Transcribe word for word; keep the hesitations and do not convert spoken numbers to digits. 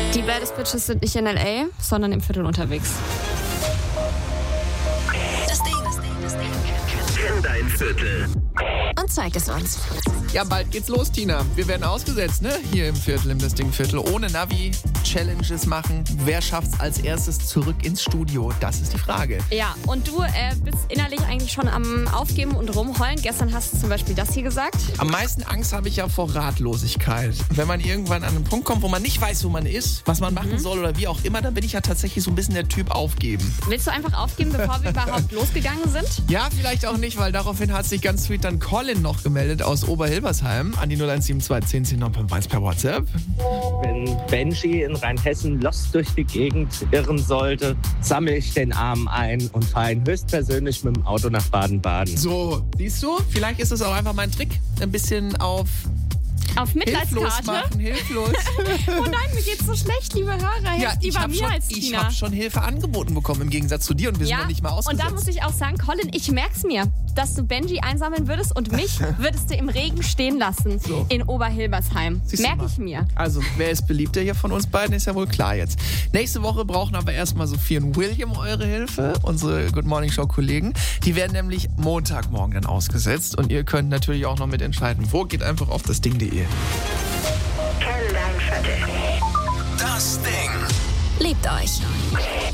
Die Baddest Bitches sind nicht in L A, sondern im Viertel unterwegs. Das Ding, das Ding, das Ding. Kenn dein Viertel. Und zeig es uns. Ja, bald geht's los, Tina. Wir werden ausgesetzt, ne? Hier im Viertel, im Das Ding Viertel. Ohne Navi, Challenges machen. Wer schafft's als erstes zurück ins Studio? Das ist die Frage. Ja, und du äh, bist innerlich eigentlich schon am Aufgeben und rumheulen. Gestern hast du zum Beispiel das hier gesagt. Am meisten Angst habe ich ja vor Ratlosigkeit. Wenn man irgendwann an einen Punkt kommt, wo man nicht weiß, wo man ist, was man machen soll oder wie auch immer, dann bin ich ja tatsächlich so ein bisschen der Typ aufgeben. Willst du einfach aufgeben, bevor wir überhaupt losgegangen sind? Ja, vielleicht auch nicht, weil daraufhin hat sich ganz sweet dann Colin noch gemeldet aus Oberhilbersheim an die null eins sieben zwei zehn zehn eins per WhatsApp. Wenn Benji in Rheinhessen lost durch die Gegend irren sollte, sammle ich den Arm ein und fahre ihn höchstpersönlich mit dem Auto nach Baden-Baden. So, siehst du? Vielleicht ist es auch einfach mein Trick. Ein bisschen auf Auf hilflos Mitleidskarte? machen, hilflos. Oh nein, mir geht's so schlecht, liebe Hörer. Ja, Hilft ich lieber habe mir schon, als ich Tina. hab schon Hilfe angeboten bekommen, im Gegensatz zu dir, und wir sind Ja, noch nicht mal und ausgesetzt. da muss ich auch sagen, Colin, ich merk's mir, dass du Benji einsammeln würdest und mich würdest du im Regen stehen lassen So. in Oberhilbersheim. Siehst du Merk mal. ich mir. Also, wer ist beliebter hier von uns beiden, ist ja wohl klar jetzt. Nächste Woche brauchen aber erstmal Sophie und William eure Hilfe, unsere Good Morning Show Kollegen. Die werden nämlich Montagmorgen dann ausgesetzt und ihr könnt natürlich auch noch mitentscheiden. Wo? Geht einfach auf das Ding punkt de. Kenn dein Viertel. Das Ding. Liebt euch.